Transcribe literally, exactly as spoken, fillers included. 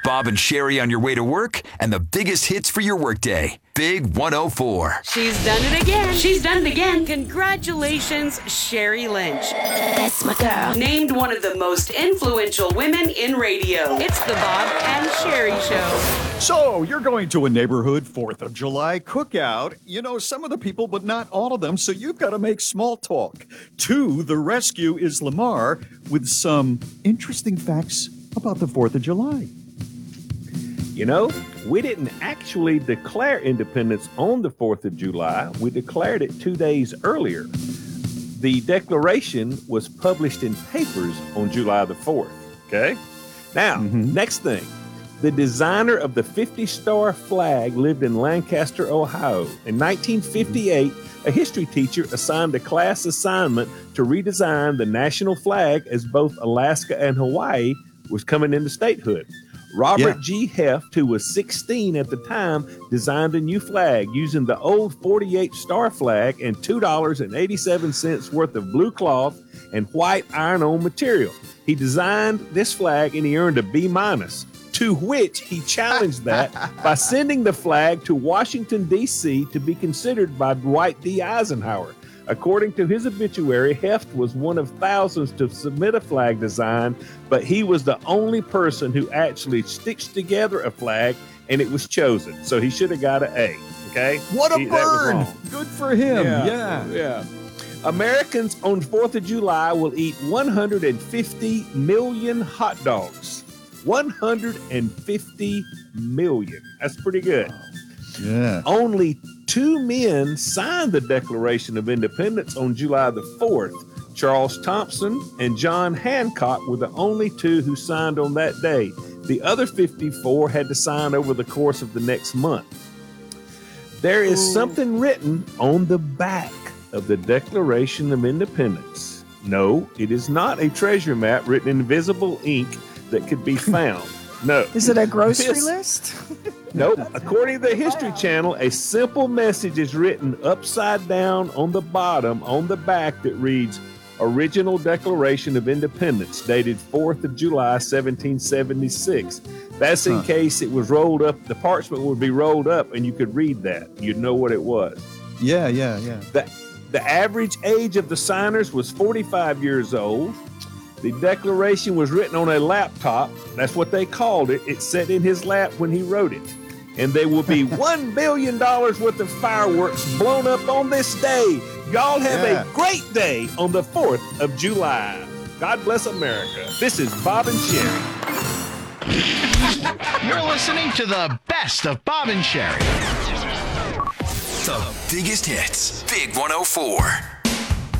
Bob and Sherry on your way to work and the biggest hits for your workday. Big one oh four. She's done it again. She's done it again. Congratulations, Sherry Lynch. That's my girl. Named one of the most influential women in radio. It's the Bob and Sherry Show. So, you're going to a neighborhood fourth of July cookout. You know some of the people, but not all of them, so you've got to make small talk. To the rescue is Lamar with some interesting facts about the fourth of July. You know, we didn't actually declare independence on the fourth of July. We declared it two days earlier. The declaration was published in papers on July the fourth, okay? Now, mm-hmm. next thing. The designer of the fifty-star flag lived in Lancaster, Ohio. In nineteen fifty-eight, a history teacher assigned a class assignment to redesign the national flag as both Alaska and Hawaii was coming into statehood. Robert yeah. G. Heft, who was sixteen at the time, designed a new flag using the old forty-eight star flag and two dollars and eighty-seven cents worth of blue cloth and white iron-on material. He designed this flag and he earned a B minus, to which he challenged that by sending the flag to Washington, D C to be considered by Dwight D. Eisenhower. According to his obituary, Heft was one of thousands to submit a flag design, but he was the only person who actually stitched together a flag, and it was chosen. So he should have got an A, okay? What a he, burn! Good for him, yeah. Yeah. yeah. Americans on fourth of July will eat one hundred fifty million hot dogs. one hundred fifty million. That's pretty good. Yeah. Only two men signed the Declaration of Independence on July the fourth. Charles Thompson and John Hancock were the only two who signed on that day. The other fifty-four had to sign over the course of the next month. There is Ooh. something written on the back of the Declaration of Independence. No, it is not a treasure map written in invisible ink that could be found. No. Is it a grocery this, list? Nope. According to the History Channel, a simple message is written upside down on the bottom, on the back, that reads, Original Declaration of Independence, dated fourth of July, seventeen seventy-six. That's in huh. case it was rolled up, the parchment would be rolled up and you could read that. You'd know what it was. Yeah, yeah, yeah. The, the average age of the signers was forty-five years old. The Declaration was written on a laptop. That's what they called it. It sat in his lap when he wrote it. And there will be one billion dollars worth of fireworks blown up on this day. Y'all have yeah. a great day on the fourth of July. God bless America. This is Bob and Sherry. You're listening to the best of Bob and Sherry. The biggest hits. Big one oh four.